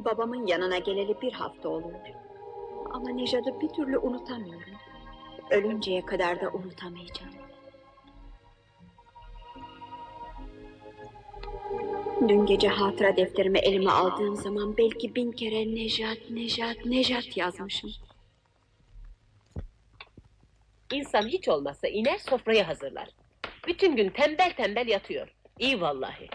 Babamın yanına geleli 1 hafta oluyor. Ama Nejat'ı bir türlü unutamıyorum. Ölünceye kadar da unutamayacağım. Dün gece hatıra defterimi elime aldığım zaman belki 1000 kere Nejat, Nejat, Nejat yazmışım. İnsan hiç olmazsa iner sofrayı hazırlar. Bütün gün tembel tembel yatıyor. İyi vallahi.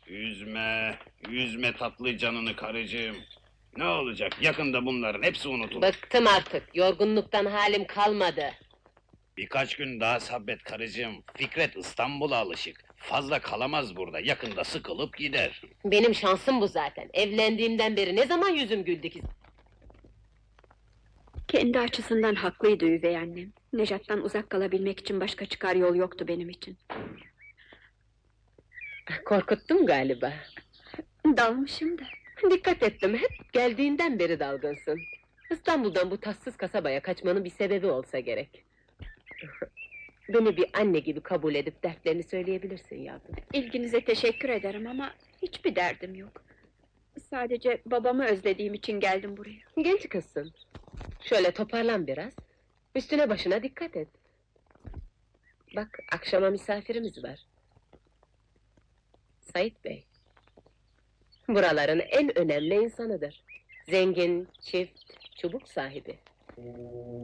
Üzme tatlı canını karıcığım. Ne olacak, yakında bunların hepsi unutulur. Bıktım artık, yorgunluktan halim kalmadı. Birkaç gün daha sabret karıcığım. Fikret İstanbul'a alışık. Fazla kalamaz burada, yakında sıkılıp gider. Benim şansım bu zaten. Evlendiğimden beri ne zaman yüzüm güldü ki? Kendi açısından haklıydı üvey annem. Nejat'tan uzak kalabilmek için başka çıkar yol yoktu benim için. Korkuttum galiba. Dalmışım da. Dikkat ettim, hep geldiğinden beri dalgınsın. İstanbul'dan bu tatsız kasabaya kaçmanın bir sebebi olsa gerek. Beni bir anne gibi kabul edip dertlerini söyleyebilirsin yavrum. İlginize teşekkür ederim ama hiçbir derdim yok. Sadece babamı özlediğim için geldim buraya. Genç kızsın. Şöyle toparlan biraz. Üstüne başına dikkat et. Bak, akşama misafirimiz var. Sait Bey. Buraların en önemli insanıdır. Zengin, çift, çubuk sahibi.